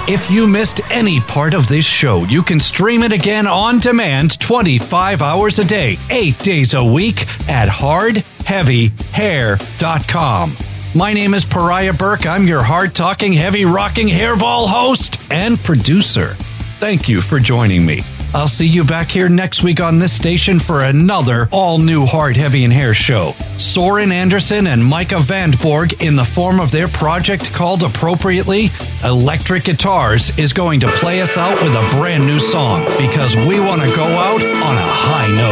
If you missed any part of this show, you can stream it again on demand 25 hours a day, 8 days a week at hardheavyhair.com. My name is Pariah Burke. I'm your hard-talking, heavy-rocking hairball host and producer. Thank you for joining me. I'll see you back here next week on this station for another all-new Hard, Heavy, and Hair show. Soren Anderson and Micah Vandborg, in the form of their project called appropriately Electric Guitars, is going to play us out with a brand new song because we want to go out on a high note.